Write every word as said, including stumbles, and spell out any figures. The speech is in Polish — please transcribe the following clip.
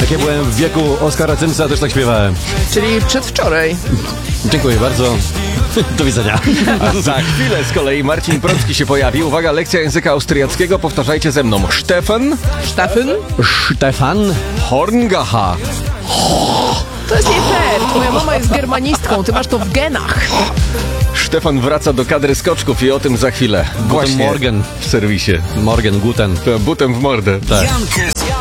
Jak ja byłem w wieku Oskara Cymsa, też tak śpiewałem. Czyli przedwczoraj. Dziękuję bardzo. Do widzenia. A za chwilę z kolei Marcin Prącki się pojawi. Uwaga, lekcja języka austriackiego. Powtarzajcie ze mną. Stefan Stefan? Stefan Horngacha. To jest nie fair. Twoja mama jest germanistką, ty masz to w genach. Stefan wraca do kadry skoczków i o tym za chwilę. Guten Właśnie Morgen. w serwisie. Morgen, guten. Butem w mordę. Tak. Jankę